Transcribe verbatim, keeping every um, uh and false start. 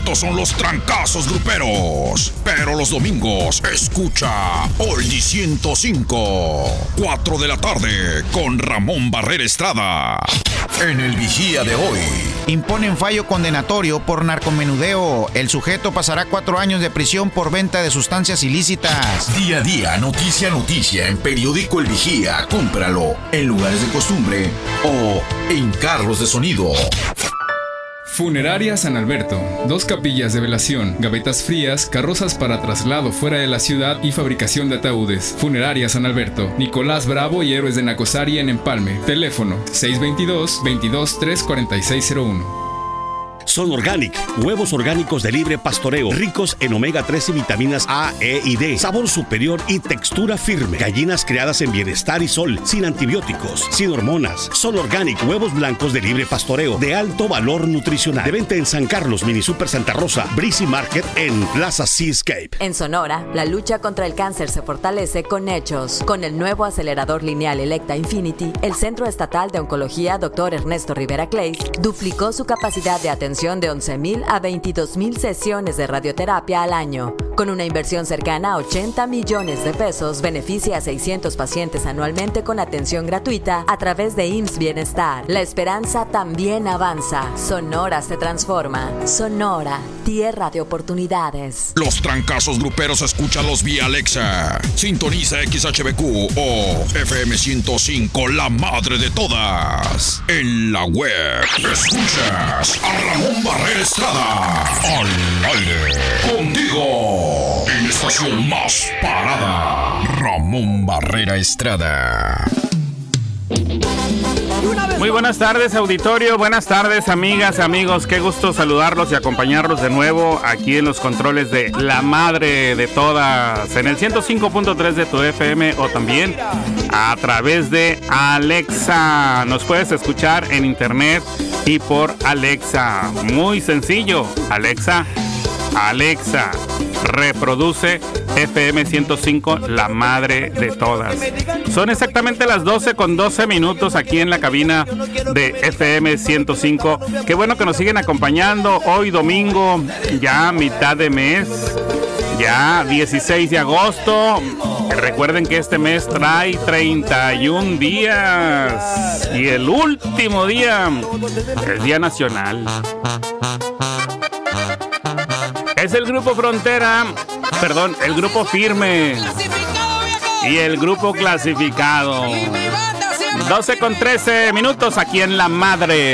Estos son los trancazos gruperos. Pero los domingos, escucha Oldie ciento cinco. cuatro de la tarde, con Ramón Barrera Estrada. En el Vigía de hoy. Imponen fallo condenatorio por narcomenudeo. El sujeto pasará cuatro años de prisión por venta de sustancias ilícitas. Día a día, noticia a noticia, en Periódico El Vigía. Cómpralo en lugares de costumbre o en carros de sonido. Funeraria San Alberto. Dos capillas de velación, gavetas frías, carrozas para traslado fuera de la ciudad y fabricación de ataúdes. Funeraria San Alberto. Nicolás Bravo y Héroes de Nacosari en Empalme. Teléfono seis dos dos, veintidós, tres cuarenta y seis cero uno. Son Organic, huevos orgánicos de libre pastoreo, ricos en omega tres y vitaminas A, E y D, sabor superior y textura firme. Gallinas criadas en bienestar y sol, sin antibióticos, sin hormonas. Son Organic, huevos blancos de libre pastoreo, de alto valor nutricional. De venta en San Carlos, Mini Super Santa Rosa, Breezy Market en Plaza Seascape. En Sonora, la lucha contra el cáncer se fortalece con hechos. Con el nuevo acelerador lineal Electa Infinity, el Centro Estatal de Oncología doctor Ernesto Rivera Clays duplicó su capacidad de atención de once mil a veintidós mil sesiones de radioterapia al año. Con una inversión cercana a ochenta millones de pesos, beneficia a seiscientos pacientes anualmente con atención gratuita a través de I M S S Bienestar. La esperanza también avanza. Sonora se transforma. Sonora, tierra de oportunidades. Los trancazos gruperos, escúchalos vía Alexa. Sintoniza X H B Q o F M ciento cinco, la madre de todas. En la web, escuchas a Ramón Barrera Estrada. Al aire, contigo. En la estación más parada, Ramón Barrera Estrada. Muy buenas tardes, auditorio, buenas tardes, amigas, amigos, qué gusto saludarlos y acompañarlos de nuevo aquí en los controles de La Madre de Todas, en el ciento cinco punto tres de tu F M o también a través de Alexa. Nos puedes escuchar en internet y por Alexa. Muy sencillo, Alexa, Alexa, reproduce F M ciento cinco, la madre de todas. Son exactamente las doce con doce minutos aquí en la cabina de F M ciento cinco. Qué bueno que nos siguen acompañando hoy domingo, ya mitad de mes, ya dieciséis de agosto. Recuerden que este mes trae treinta y un días y el último día es Día Nacional. Es el Grupo Frontera, perdón, el Grupo Firme y el Grupo Clasificado. doce con trece minutos aquí en La Madre.